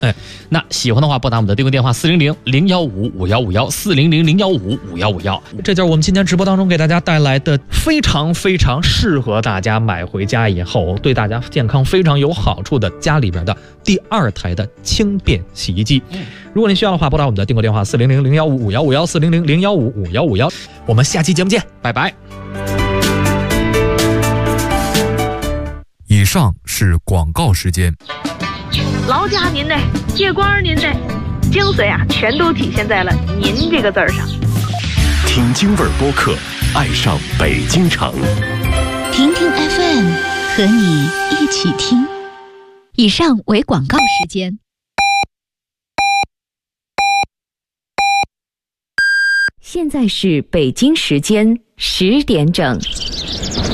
那喜欢的话拨打我们的订购电话400-015-5151，400-015-5151。 这就是我们今天直播当中给大家带来的非常非常适合大家买回家以后对大家健康非常有好处的家里边的第2台的轻便洗衣机。如果您需要的话，拨打我们的订购电话400-015-5151，400-015-5151。我们下期节目见，拜拜。 以上是广告时间。 劳驾您的，借光您的，精髓啊，全都体现在了“您”这个字上。 听京味儿播客，爱上北京城。 听听 FM， 和你一起听。以上为广告时间。现在是北京时间10点整。